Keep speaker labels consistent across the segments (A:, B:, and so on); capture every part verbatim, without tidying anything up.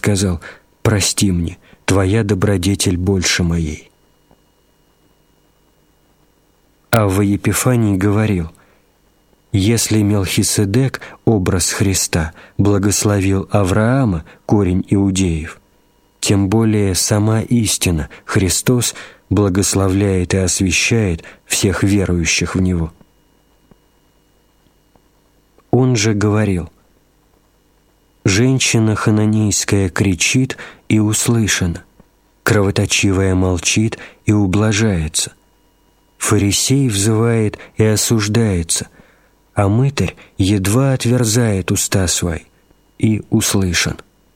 A: сказал: «Прости мне, твоя добродетель больше моей». Авва Епифаний говорил: «Если Мелхиседек, образ Христа, благословил Авраама, корень иудеев, тем более сама истина, Христос, благословляет и освящает всех верующих в Него». Он же говорил: «Женщина хананейская кричит и услышана, кровоточивая молчит и ублажается, фарисей взывает и осуждается, а мытарь едва отверзает уста свои и услышан».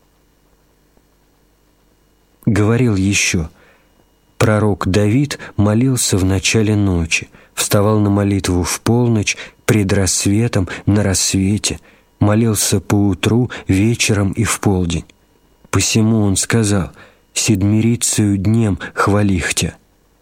A: Говорил еще: «Пророк Давид молился в начале ночи, вставал на молитву в полночь, пред рассветом, на рассвете, молился поутру, вечером и в полдень. Посему он сказал: седмирицею днем хвалихтя».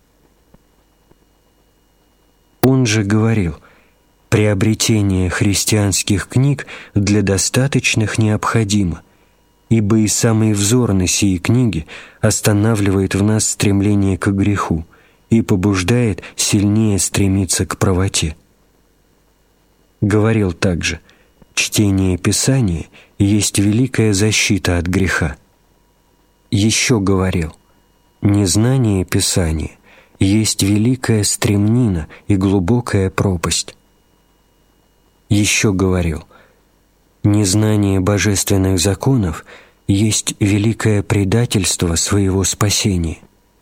A: Он же говорил: «Приобретение христианских книг для достаточных необходимо, ибо и самый взор на сии книги останавливает в нас стремление к греху и побуждает сильнее стремиться к правоте». Говорил также: «Чтение Писания есть великая защита от греха». Еще говорил: «Незнание Писания есть великая стремнина и глубокая пропасть». Еще говорил: «Незнание божественных законов есть великое предательство своего спасения».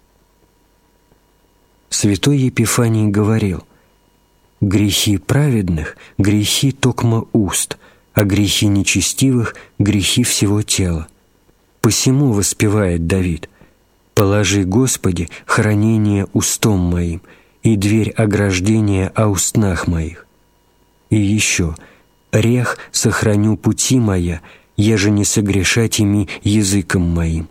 A: Святой Епифаний говорил: «Грехи праведных – грехи токмо уст, а грехи нечестивых – грехи всего тела. Посему воспевает Давид: «Положи, Господи, хранение устом моим и дверь ограждения о устнах моих». И еще: «Рех сохраню пути моя, еже не согрешать ими языком моим».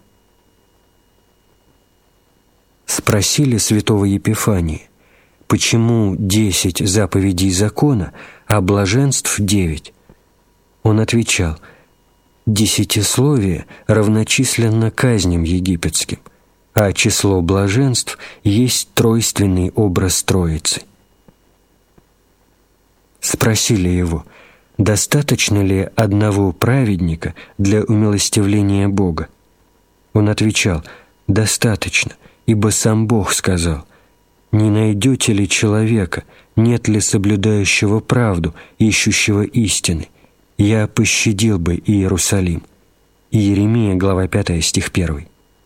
A: Спросили святого Епифания: «Почему десять заповедей закона, а блаженств девять?» Он отвечал: «Десятисловие равночисленно казням египетским, а число блаженств есть тройственный образ Троицы». Спросили его: «Достаточно ли одного праведника для умилостивления Бога?» Он отвечал: «Достаточно, ибо сам Бог сказал: не найдете ли человека, нет ли соблюдающего правду, ищущего истины, я пощадил бы Иерусалим». Иеремия, глава пятая, стих первый.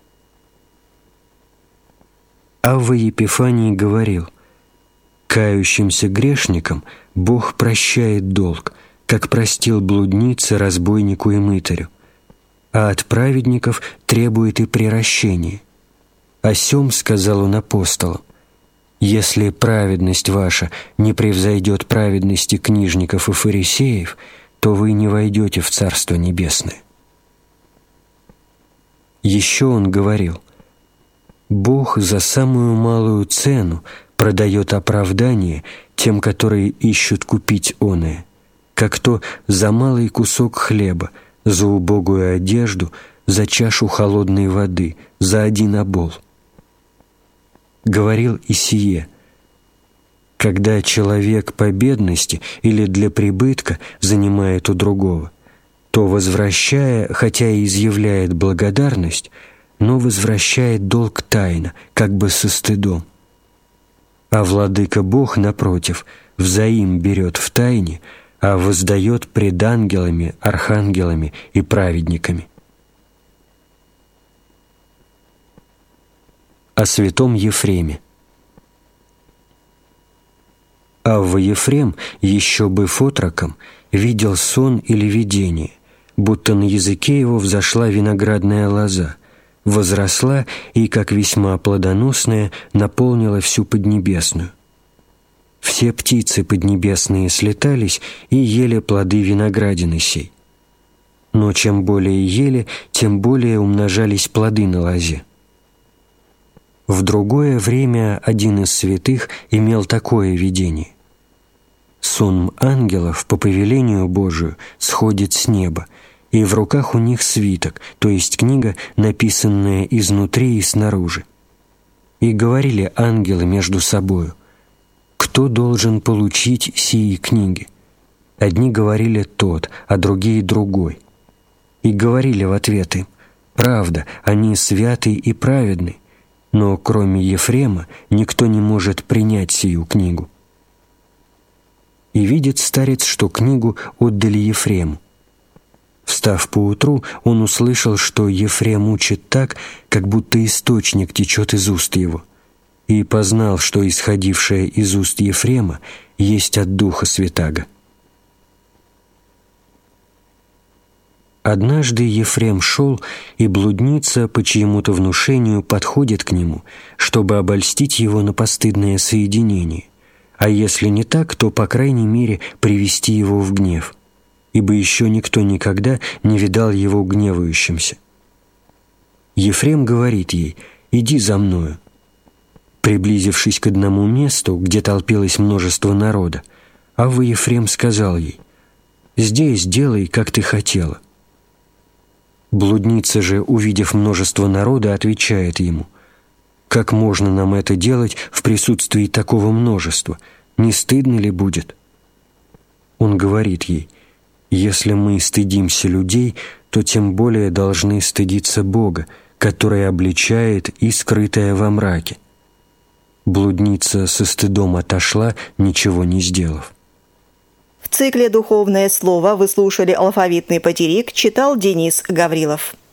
A: Авва Епифаний говорил: «Кающимся грешникам Бог прощает долг, как простил блуднице, разбойнику и мытарю, а от праведников требует и приращения. О сем сказал он апостолам: если праведность ваша не превзойдет праведности книжников и фарисеев, то вы не войдете в Царство Небесное». Еще он говорил: «Бог за самую малую цену продает оправдание тем, которые ищут купить оное, как то за малый кусок хлеба, за убогую одежду, за чашу холодной воды, за один обол». Говорил и сие: «Когда человек по бедности или для прибытка занимает у другого, то, возвращая, хотя и изъявляет благодарность, но возвращает долг тайно, как бы со стыдом. А владыка Бог, напротив, взаим берет в тайне, а воздает пред ангелами, архангелами и праведниками». О святом Ефреме. Авва Ефрем, еще быв отроком, видел сон или видение, будто на языке его взошла виноградная лоза, возросла и, как весьма плодоносная, наполнила всю Поднебесную. Все птицы поднебесные слетались и ели плоды виноградины сей. Но чем более ели, тем более умножались плоды на лозе. В другое время один из святых имел такое видение: сон ангелов по повелению Божию сходит с неба и в руках у них свиток, то есть книга, написанная изнутри и снаружи. И говорили ангелы между собою: «Кто должен получить сии книги?» Одни говорили тот, а другие другой. И говорили в ответ им: «Правда, они святы и праведны, но кроме Ефрема никто не может принять сию книгу». И видит старец, что книгу отдали Ефрему. Встав поутру, он услышал, что Ефрем учит так, как будто источник течет из уст его, и познал, что исходившее из уст Ефрема есть от Духа Святаго. Однажды Ефрем шел, и блудница по чьему-то внушению подходит к нему, чтобы обольстить его на постыдное соединение, а если не так, то, по крайней мере, привести его в гнев, ибо еще никто никогда не видал его гневающимся. Ефрем говорит ей: «Иди за мною». Приблизившись к одному месту, где толпилось множество народа, Авва Ефрем сказал ей: «Здесь делай, как ты хотела». Блудница же, увидев множество народа, отвечает ему: «Как можно нам это делать в присутствии такого множества? Не стыдно ли будет?» Он говорит ей: «Если мы стыдимся людей, то тем более должны стыдиться Бога, который обличает и скрытое во мраке». Блудница со стыдом отошла, ничего не сделав.
B: В цикле «Духовное слово» вы слушали алфавитный потерик, читал Денис Гаврилов.